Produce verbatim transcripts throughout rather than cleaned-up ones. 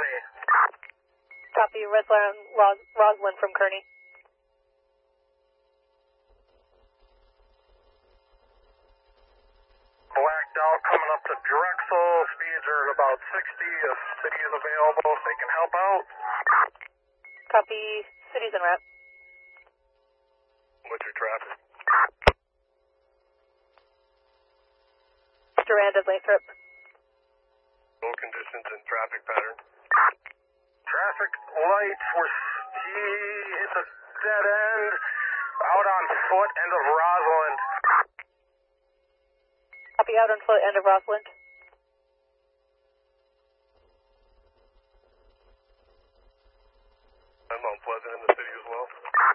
Kearney. Copy, Redline Ros Roslyn from Kearney. Blacked out coming up to Drexel. Speeds are about sixty. If city is available, if they can help out. Copy, city's en route. What's your traffic? Durand at Lathrop. Low conditions and traffic pattern. Traffic lights were he hit the dead end. Out on foot, end of Rosalind. Copy, out on foot, end of Rosalind. I'm Mount Pleasant in the city as well.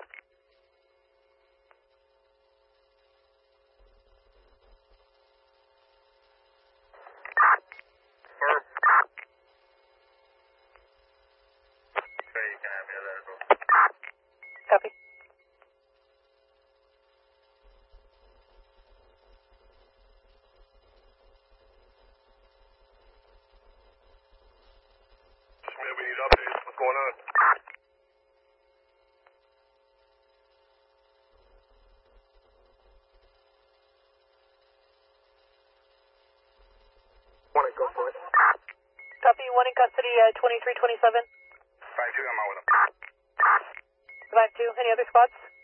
Firm. Okay, you can have me there, bro. Copy. Maybe we need updates. What's going on? Want to go for it? Copy, one in custody at twenty-three twenty-seven. five two, I'm out with him. five two, any other spots?